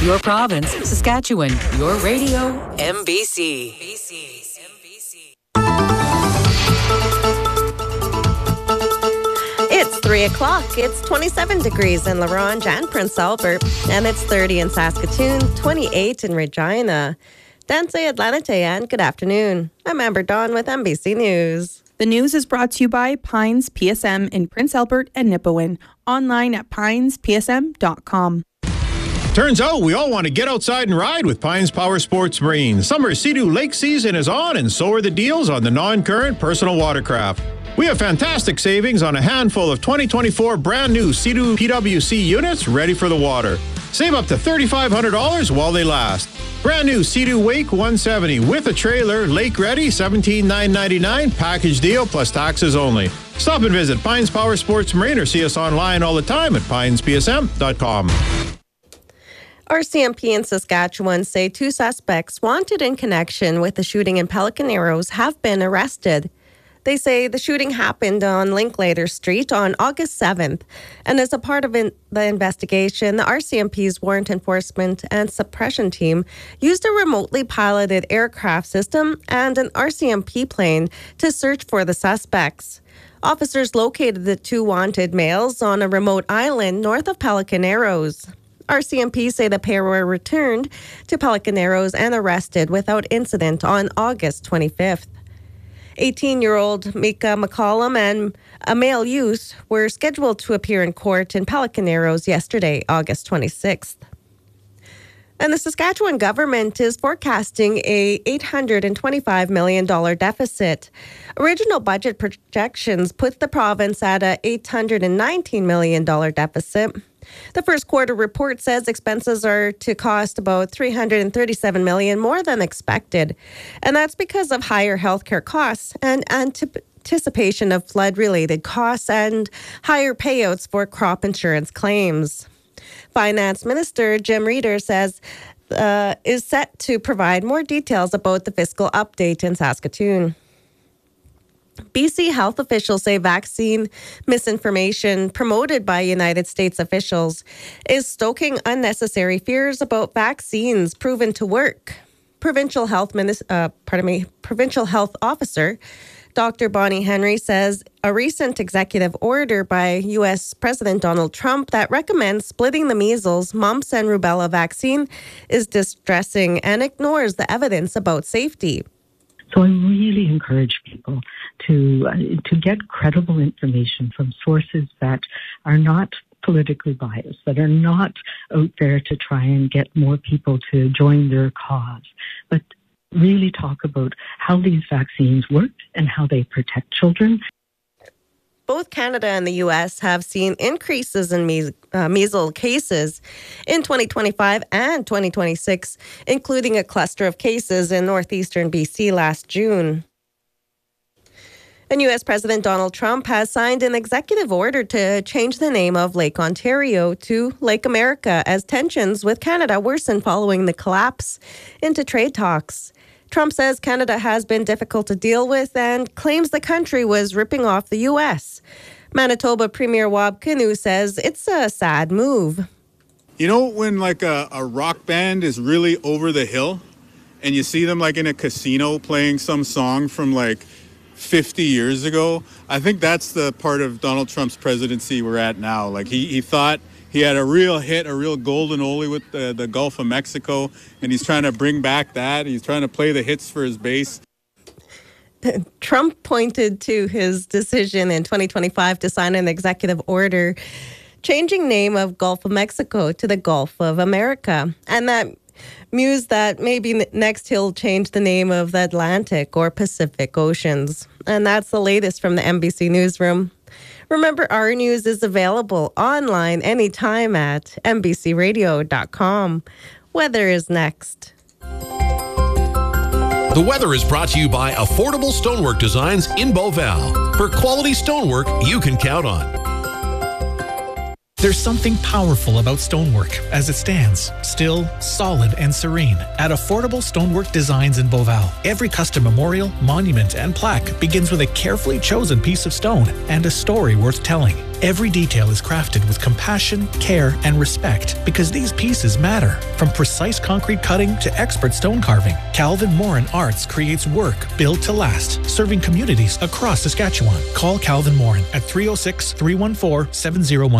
Your province, Saskatchewan. Your radio, MBC. It's 3 o'clock. It's 27 degrees in La Ronge and Prince Albert, and it's 30 in Saskatoon, 28 in Regina. Danse Atlante, and good afternoon. I'm Amber Dawn with MBC News. The news is brought to you by Pines PSM in Prince Albert and Nipawin. Online at pinespsm.com. Turns out we all want to get outside and ride with Pines Power Sports Marine. Summer Sea-Doo lake season is on, and so are the deals on the non-current personal watercraft. We have fantastic savings on a handful of 2024 brand new Sea-Doo PWC units ready for the water. Save up to $3,500 while they last. Brand new Sea-Doo Wake 170 with a trailer, lake ready, $17,999, package deal plus taxes only. Stop and visit Pines Power Sports Marine or see us online all the time at pinespsm.com. RCMP in Saskatchewan say 2 suspects wanted in connection with the shooting in Pelican Arrows have been arrested. They say the shooting happened on Linklater Street on August 7th. And as a part of the investigation, the RCMP's Warrant Enforcement and Suppression Team used a remotely piloted aircraft system and an RCMP plane to search for the suspects. Officers located the 2 wanted males on a remote island north of Pelican Arrows. RCMP say the pair were returned to Pelican Arrows and arrested without incident on August 25th. 18-year-old Mika McCollum and a male youth were scheduled to appear in court in Pelican Arrows yesterday, August 26th. And the Saskatchewan government is forecasting a $825 million deficit. Original budget projections put the province at a $819 million deficit. The first quarter report says expenses are to cost about $337 million more than expected. And that's because of higher healthcare costs and anticipation of flood-related costs and higher payouts for crop insurance claims. Finance Minister Jim Reeder says is set to provide more details about the fiscal update in Saskatoon. BC health officials say vaccine misinformation promoted by United States officials is stoking unnecessary fears about vaccines proven to work. Provincial Health Officer Dr. Bonnie Henry says a recent executive order by U.S. President Donald Trump that recommends splitting the measles, mumps, and rubella vaccine is distressing and ignores the evidence about safety. So I really encourage people to get credible information from sources that are not politically biased, that are not out there to try and get more people to join their cause, but really talk about how these vaccines work and how they protect children. Both Canada and the U.S. have seen increases in measles cases in 2025 and 2026, including a cluster of cases in northeastern BC last June. And U.S. President Donald Trump has signed an executive order to change the name of Lake Ontario to Lake America as tensions with Canada worsen following the collapse into trade talks. Trump says Canada has been difficult to deal with and claims the country was ripping off the U.S. Manitoba Premier Wab Kinew says it's a sad move. You know when like a rock band is really over the hill and you see them like in a casino playing some song from like 50 years ago? I think that's the part of Donald Trump's presidency we're at now. Like he thought he had a real hit, a real golden oldie with the Gulf of Mexico, and he's trying to bring back that. He's trying to play the hits for his base. Trump pointed to his decision in 2025 to sign an executive order changing name of Gulf of Mexico to the Gulf of America. And that mused that maybe next he'll change the name of the Atlantic or Pacific Oceans. And that's the latest from the MBC Newsroom. Remember, our news is available online anytime at mbcradio.com. Weather is next. The weather is brought to you by Affordable Stonework Designs in Beauval. For quality stonework you can count on. There's something powerful about stonework as it stands, still, solid, and serene at Affordable Stonework Designs in Beauval. Every custom memorial, monument, and plaque begins with a carefully chosen piece of stone and a story worth telling. Every detail is crafted with compassion, care, and respect because these pieces matter. From precise concrete cutting to expert stone carving, Calvin Morin Arts creates work built to last, serving communities across Saskatchewan. Call Calvin Morin at 306-314-7013.